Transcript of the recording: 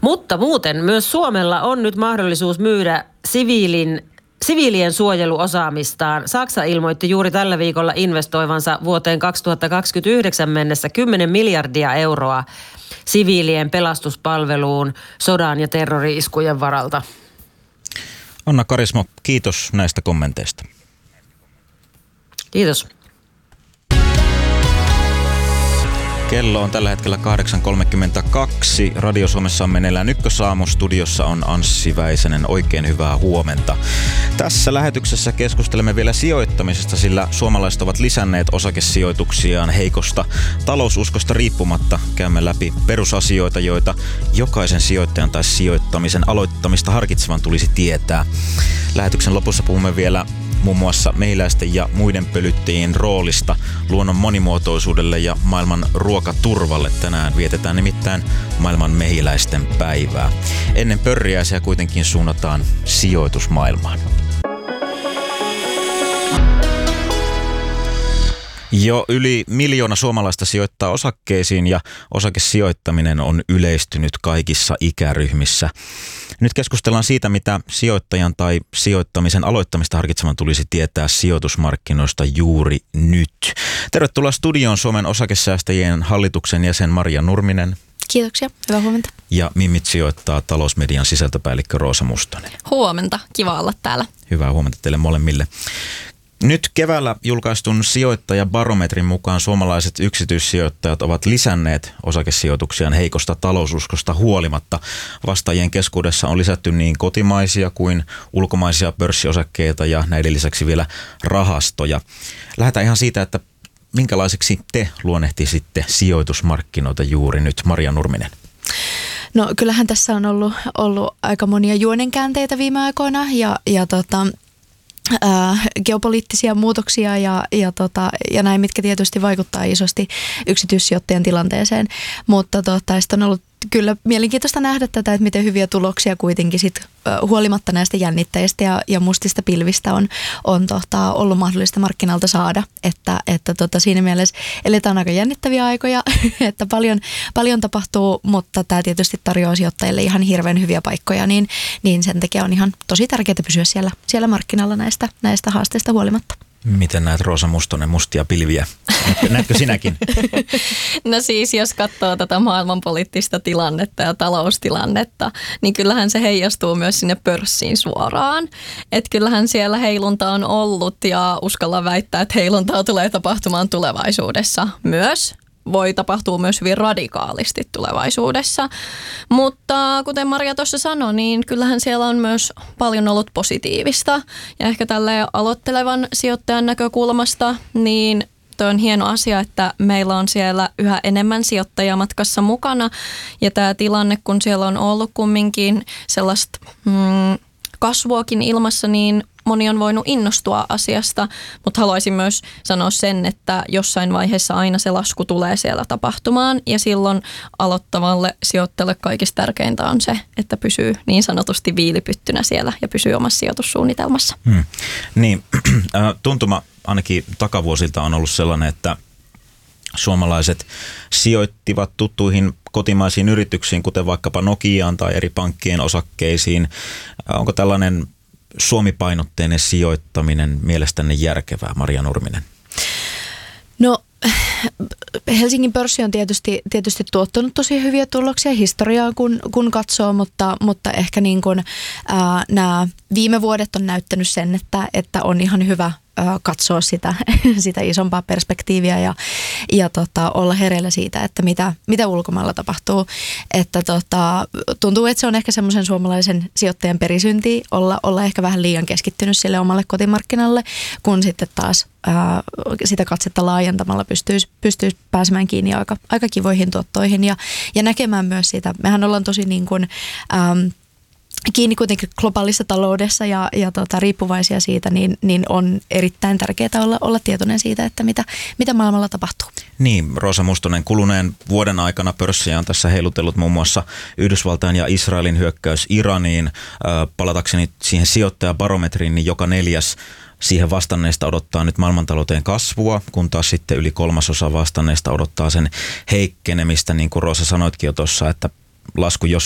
Mutta muuten myös Suomella on nyt mahdollisuus myydä siviilien suojeluosaamistaan. Saksa ilmoitti juuri tällä viikolla investoivansa vuoteen 2029 mennessä 10 miljardia euroa siviilien pelastuspalveluun sodan ja terrori-iskujen varalta. Anna Karismo, kiitos näistä kommenteista. Kiitos. Kello on tällä hetkellä 8.32. Radio Suomessa on meneillään Ykkösaamu. Studiossa on Anssi Väisänen. Oikein hyvää huomenta. Tässä lähetyksessä keskustelemme vielä sijoittamisesta, sillä suomalaiset ovat lisänneet osakesijoituksiaan heikosta taloususkosta riippumatta. Käymme läpi perusasioita, joita jokaisen sijoittajan tai sijoittamisen aloittamista harkitsevan tulisi tietää. Lähetyksen lopussa puhumme vielä muun muassa mehiläisten ja muiden pölyttäjien roolista luonnon monimuotoisuudelle ja maailman ruokaturvalle. Tänään vietetään nimittäin maailman mehiläisten päivää. Ennen pörriäisiä kuitenkin suunnataan sijoitusmaailmaan. Jo yli 1 miljoona suomalaista sijoittaa osakkeisiin ja osakesijoittaminen on yleistynyt kaikissa ikäryhmissä. Nyt keskustellaan siitä, mitä sijoittajan tai sijoittamisen aloittamista harkitsevan tulisi tietää sijoitusmarkkinoista juuri nyt. Tervetuloa studioon Suomen osakesäästäjien hallituksen jäsen Maria Nurminen. Kiitoksia, hyvää huomenta. Ja Mimmit sijoittaa talousmedian sisältöpäällikkö Roosa Mustonen. Huomenta, kiva olla täällä. Hyvää huomenta teille molemmille. Nyt keväällä julkaistun sijoittajabarometrin mukaan suomalaiset yksityissijoittajat ovat lisänneet osakesijoituksiaan heikosta taloususkosta huolimatta. Vastaajien keskuudessa on lisätty niin kotimaisia kuin ulkomaisia pörssiosakkeita ja näiden lisäksi vielä rahastoja. Lähdetään ihan siitä, että minkälaiseksi te luonnehtisitte sijoitusmarkkinoita juuri nyt, Maria Nurminen? No kyllähän tässä on ollut aika monia juonenkäänteitä viime aikoina ja geopoliittisia muutoksia ja näin, mitkä tietysti vaikuttaa isosti yksityissijoittajan tilanteeseen, mutta sitten on ollut kyllä mielenkiintoista nähdä tätä, että miten hyviä tuloksia kuitenkin sit, huolimatta näistä jännitteistä ja mustista pilvistä on ollut mahdollista markkinalta saada, että siinä mielessä eletään aika jännittäviä aikoja, että paljon tapahtuu, mutta tämä tietysti tarjoaa sijoittajille ihan hirveän hyviä paikkoja, niin sen takia on ihan tosi tärkeää pysyä siellä markkinalla näistä haasteista huolimatta. Miten näet, Roosa Mustonen, mustia pilviä? Näetkö sinäkin? No siis, jos katsoo tätä maailmanpoliittista tilannetta ja taloustilannetta, niin kyllähän se heijastuu myös sinne pörssiin suoraan. Että kyllähän siellä heilunta on ollut ja uskallan väittää, että heiluntaa tulee tapahtumaan tulevaisuudessa myös. Voi tapahtua myös hyvin radikaalisti tulevaisuudessa. Mutta kuten Maria tuossa sanoi, niin kyllähän siellä on myös paljon ollut positiivista. Ja ehkä tälleen aloittelevan sijoittajan näkökulmasta, niin toi on hieno asia, että meillä on siellä yhä enemmän sijoittajia matkassa mukana. Ja tämä tilanne, kun siellä on ollut kumminkin sellaista kasvuakin ilmassa, niin moni on voinut innostua asiasta, mutta haluaisin myös sanoa sen, että jossain vaiheessa aina se lasku tulee siellä tapahtumaan ja silloin aloittavalle sijoittajalle kaikista tärkeintä on se, että pysyy niin sanotusti viilipyttynä siellä ja pysyy omassa sijoitussuunnitelmassa. Niin, tuntuma ainakin takavuosilta on ollut sellainen, että suomalaiset sijoittivat tuttuihin kotimaisiin yrityksiin, kuten vaikkapa Nokiaan tai eri pankkien osakkeisiin. Onko tällainen Suomi-painotteinen sijoittaminen mielestänne järkevää, Maria Nurminen? No Helsingin pörssi on tietysti tuottanut tosi hyviä tuloksia historiaa, kun katsoo, mutta ehkä niin kuin, nämä viime vuodet on näyttänyt sen, että on ihan hyvä katsoa sitä isompaa perspektiiviä ja olla hereillä siitä, että mitä ulkomailla tapahtuu. Että tuntuu, että se on ehkä semmoisen suomalaisen sijoittajan perisynti olla ehkä vähän liian keskittynyt sille omalle kotimarkkinalle, kun sitten taas sitä katsetta laajentamalla pystyisi pääsemään kiinni aika kivoihin tuottoihin ja näkemään myös sitä. Mehän ollaan tosi niin kuin, kiinni kuitenkin globaalissa taloudessa ja riippuvaisia siitä, niin on erittäin tärkeää olla tietoinen siitä, että mitä maailmalla tapahtuu. Niin, Roosa Mustonen, kuluneen vuoden aikana pörssiä on tässä heilutellut muun muassa Yhdysvaltain ja Israelin hyökkäys Iraniin. Palatakseni siihen sijoittajabarometriin, niin joka 4. siihen vastanneista odottaa nyt maailmantalouteen kasvua, kun taas sitten yli 1/3 vastanneista odottaa sen heikkenemistä, niin kuin Roosa sanoitkin jo tuossa, että lasku